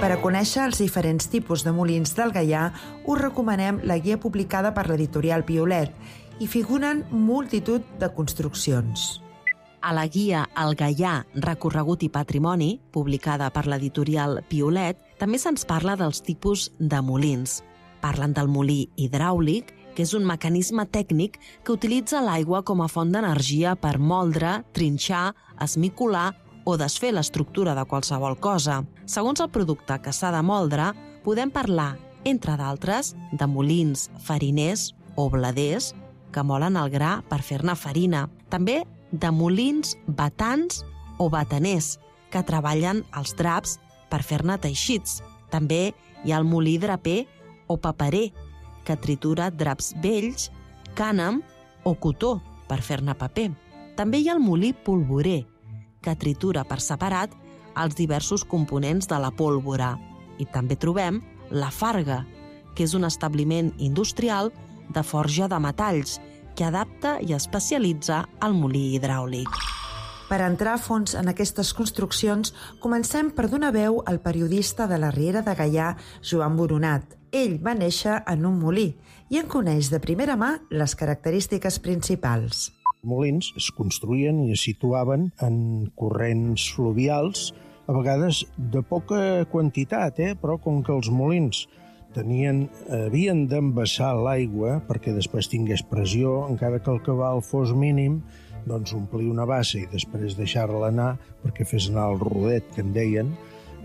Per a conèixer els diferents tipus de molins del Gaià, us recomanem la guia publicada per l'editorial Piolet. Hi figuren multitud de construccions. A la guia El Gaià, recorregut i patrimoni, publicada per l'editorial Piolet, també se'ns parla dels tipus de molins. Parlen del molí hidràulic, que és un mecanisme tècnic que utilitza l'aigua com a font d'energia per moldre, trinxar, esmicolar o desfer l'estructura de qualsevol cosa. Segons el producte que s'ha de moldre, podem parlar, entre d'altres, de molins fariners o bladers que molen el gra per fer-ne farina. També de molins batans o bataners que treballen els draps per fer-ne teixits. També hi ha el molí draper o paperer que tritura draps vells, cànem o cotó per fer-ne paper. També hi ha el molí polvorer, que tritura per separat els diversos components de la pólvora. I també trobem la farga, que és un establiment industrial de forja de metalls que adapta i especialitza el molí hidràulic. Per entrar a fons en aquestes construccions, comencem per donar veu al periodista de la Riera de Gaià, Joan Boronat. Ell va néixer en un molí i en coneix de primera mà les característiques principals. Els molins es construïen i es situaven en corrents fluvials, a vegades de poca quantitat, però com que els molins havien d'embassar l'aigua perquè després tingués pressió, encara que el cabal fos mínim, doncs omplir una bassa i després deixar-la anar perquè fes anar el rodet, que en deien,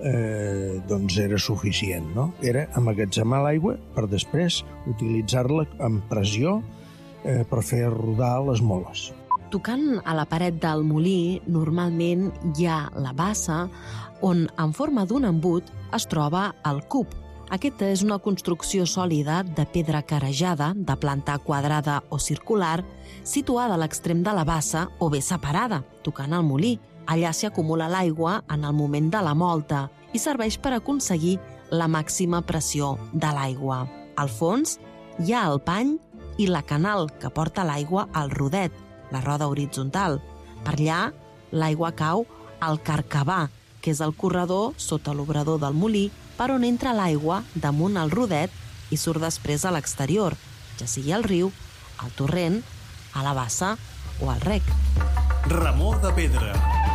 doncs era suficient, no? Era emmagatzemar l'aigua per després utilitzar-la amb pressió per fer rodar les moles. Tocant a la paret del molí, normalment hi ha la bassa on, en forma d'un embut, es troba el cub. Aquesta és una construcció sòlida de pedra carejada, de planta quadrada o circular, situada a l'extrem de la bassa o bé separada, tocant el molí. Allà s'hi acumula l'aigua en el moment de la molta i serveix per aconseguir la màxima pressió de l'aigua. Al fons hi ha el pany i la canal que porta l'aigua al rodet, la roda horitzontal. Per allà, l'aigua cau al carcabà, que és el corredor sota l'obrador del molí per on entra l'aigua damunt el rodet i surt després a l'exterior, ja sigui al riu, al torrent, a la bassa o al rec. Remor de pedra.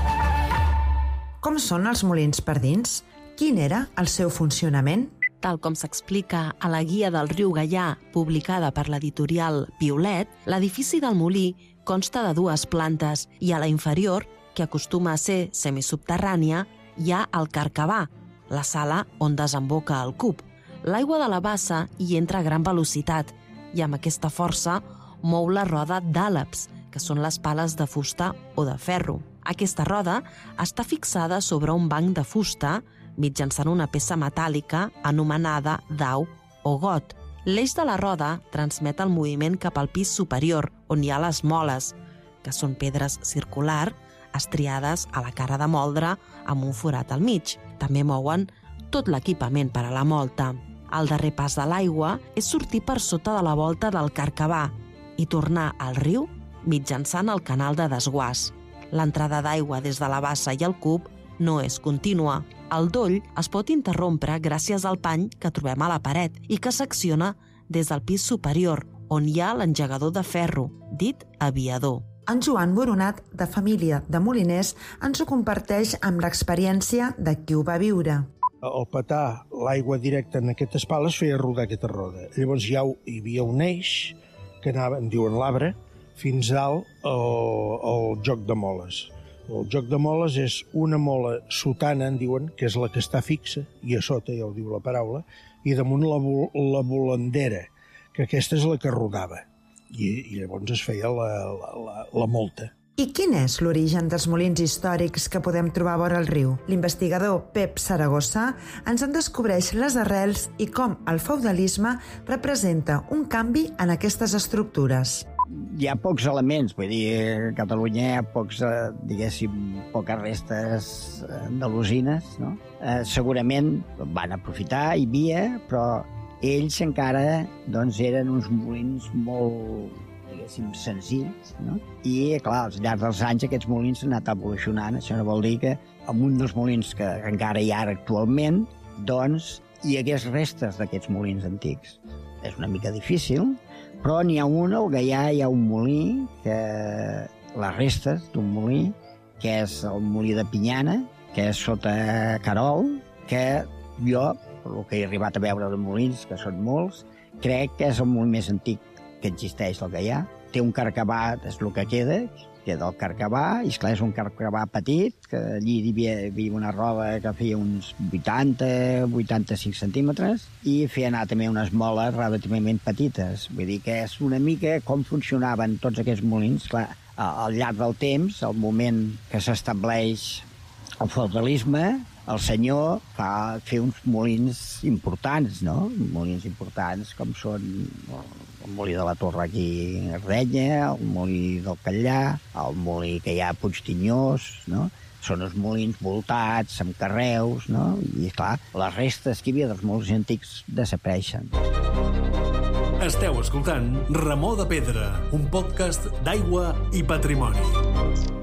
Com són els molins per dins? Quin era el seu funcionament? Tal com s'explica a la guia del riu Gaià, publicada per l'editorial Piolet, l'edifici del molí consta de 2 plantes i a la inferior, que acostuma a ser semisubterrània, hi ha el carcabà, la sala on desemboca el cub. L'aigua de la bassa hi entra a gran velocitat i amb aquesta força mou la roda d'àleps, que són les pales de fusta o de ferro. Aquesta roda està fixada sobre un banc de fusta mitjançant una peça metàl·lica anomenada dau o got. L'eix de la roda transmet el moviment cap al pis superior, on hi ha les moles, que són pedres circular estriades a la cara de moldre amb un forat al mig. També mouen tot l'equipament per a la molta. El darrer pas de l'aigua és sortir per sota de la volta del carcabà i tornar al riu mitjançant el canal de desguàs. L'entrada d'aigua des de la bassa i el cub no és contínua. El doll es pot interrompre gràcies al pany que trobem a la paret i que s'acciona des del pis superior, on hi ha l'engegador de ferro, dit aviador. En Joan Boronat, de família de moliners, ens ho comparteix amb l'experiència de qui ho va viure. Al petar l'aigua directa en aquestes pales feia rodar aquesta roda. Llavors hi havia un eix que anava, en diuen l'arbre, fins dalt al joc de moles. El joc de moles és una mola sotana, en diuen, que és la que està fixa, i a sota, ja ho diu la paraula, i damunt la volandera, que aquesta és la que rodava. I llavors es feia la molta. I quin és l'origen dels molins històrics que podem trobar vora el riu? L'investigador Pep Saragossa ens en descobreix les arrels i com el feudalisme representa un canvi en aquestes estructures. Hi ha pocs elements, vull dir, a Catalunya hi ha poques restes andalusines, no? Segurament van aprofitar, hi havia, però ells encara doncs, eren uns molins molt, diguéssim, senzills, no? I, clar, al llarg dels anys aquests molins han anat evolucionant. Això no vol dir que en un dels molins que encara hi ha ara actualment doncs hi hagués restes d'aquests molins antics. És una mica difícil, però n'hi ha un, al Gaià hi ha un molí, les restes d'un molí, que és el molí de Pinyana, que és sota Carol, que jo, per el que he arribat a veure de molins, que són molts, crec que és el molí més antic que existeix al Gaià. Té un carcabà, és el que queda el carcabà, i esclar, és un carcabà petit, que allí hi havia una roda que feia uns 80-85 centímetres, i feia anar també unes moles relativament petites. Vull dir que és una mica com funcionaven tots aquests molins. Clar, al llarg del temps, al moment que s'estableix el feudalisme, el senyor fa fer uns molins importants, no? Molins importants com són el molí de la Torre aquí a Ardenya, el molí del Catllà, el molí que hi ha a Puigtinyós, no? Són uns molins voltats, amb carreus, no? I, clar, les restes que hi havia dels molins antics desapareixen. Esteu escoltant Remor de Pedra, un podcast d'aigua i patrimoni.